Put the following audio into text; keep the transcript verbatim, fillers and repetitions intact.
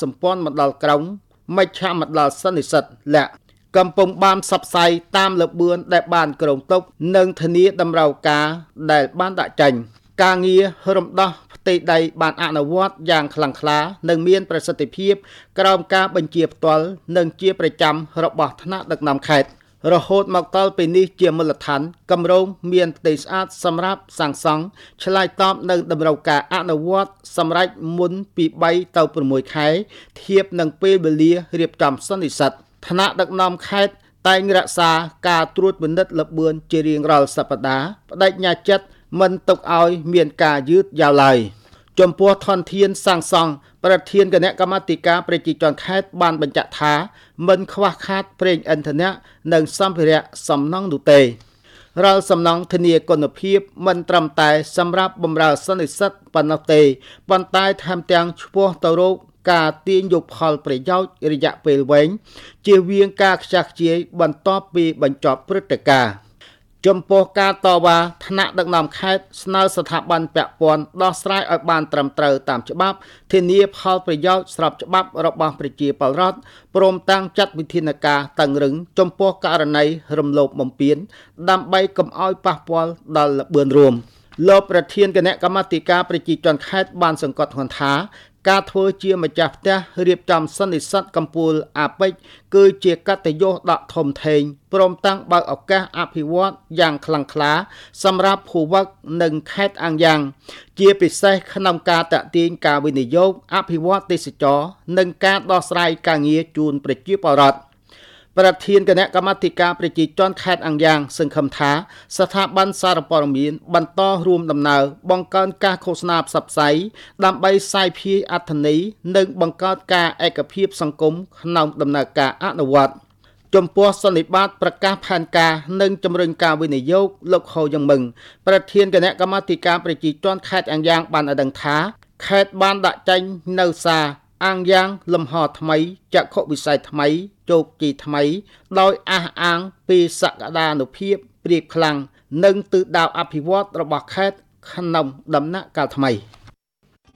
សម្ព័ន្ធមកដល់ក្រុងមជ្ឈមណ្ឌលសន្និសីទលក្ខកំពុងបានផ្សព្វផ្សាយតាមលបឿនដែលបានគ្រោងទុកនិងធានាតម្រូវការដែលបានដាក់ចេញការងាររំដោះផ្ទៃដីបានអនុវត្តយ៉ាងខ្លាំងក្លានិងមានប្រសិទ្ធភាពក្រោមការបញ្ជាផ្ទាល់និងជាប្រចាំរបស់ថ្នាក់ដឹកនាំខេត្តរហូតមកដល់ពេលនេះជាមូលដ្ឋានគម្រោងមានផ្ទៃស្អាតសម្រាប់សាងសង់ឆ្លើយតបនឹងតម្រូវការអនុវត្តសម្រាប់មុនពីបីទៅប្រាំមួយខែធៀបនឹងពេលវេលារៀបចំសន្និសីទថ្នាក់ដឹកនាំខេត្តតែងរក្សាការត្រួតពិនិត្យល្បឿនជារៀងរាល់សប្តាហ៍បដិញ្ញាចិត្តមិនទុកឲ្យមានការយឺតយ៉ាវឡើយចំពោះធនធានសាងសង់ប្រធានគណៈកម្មាធិការប្រជាជនខេត្តបានបញ្ជាក់ថាមិនខ្វះខាតប្រេងឥន្ធនៈនិងសម្ភារៈសំណង់នោះទេរាល់សំណង់ធានាគុណភាពមិនត្រឹមតែសម្រាប់បម្រើសន្និសីទប៉ុណ្ណោះទេប៉ុន្តែថែមទាំងឆ្ពោះទៅរកការទាញយកផលប្រយោជន៍រយៈពេលវែងជៀសវាងការខ្ជះខ្ជាយបន្ទាប់ពីបញ្ចប់ព្រឹត្តិការណ៍ចំពោះការតវ៉ាថ្នាក់ដឹកនាំខេត្តស្នើស្ថាប័នពាក់ព័ន្ធដោះស្រាយឲ្យបានត្រឹមត្រូវតាមច្បាប់ធានាផលប្រយោជន៍ស្របច្បាប់របស់ប្រជាពលរដ្ឋព្រមទាំងចាត់វិធានការតឹងរឹងចំពោះករណីរំលោភបំពានដើម្បីកុំឲ្យប៉ះពាល់ដល់ល្បឿនរួមលោកប្រធានគណៈកម្មាធិការប្រជាជនខេត្តបានសង្កត់ធ្ងន់ថាការធ្វើជាម្ចាស់ផ្ទះរៀបចំសន្និសីទកំពូលអាពេជ្រគឺជាកតញ្ញូដ៏ធំធេងព្រមទាំងបើកឱកាសអភិវឌ្ឍយ៉ាងខ្លាំងក្លាសម្រាប់ភូវឹកនិងខេត្តអាំងយ៉ាងជាពិសេសក្នុងការតាក់ទាញការវិនិយោគអភិវឌ្ឍទេសចរនិងការដោះស្រាយការងារជូនប្រជាពលរដ្ឋប្រធានគណៈកម្មាធិការប្រជាជនខេត្តអាំងយ៉ាងសង្ឃឹមថាស្ថាប័នសារព័ត៌មានបន្តរួមដំណើរបង្កើនការឃោសនាផ្សព្វផ្សាយដើម្បីផ្សាយភាយអត្ថន័យនិងបង្កើតការឯកភាពសង្គមក្នុងដំណើរការអនុវត្តចំពោះសន្និបាតប្រកាសផែនការនិងជំរុញការវិនិយោគលោកហូយ៉ាងមឹងប្រធានគណៈកម្មាធិការប្រជាជនខេត្តអាំងយ៉ាងបានឲ្យដឹងថាខេត្តបានដាក់ចេញនៅសារអាំងយ៉ាងលំហថ្មីចក្ខុវិស័យថ្មីជោគជ័យថ្មីដោយអះអាងពីសក្តានុភាពព្រៀបខ្លាំងនិងទិសដៅអភិវឌ្ឍរបស់ខេត្តក្នុងដំណាក់កាលថ្មី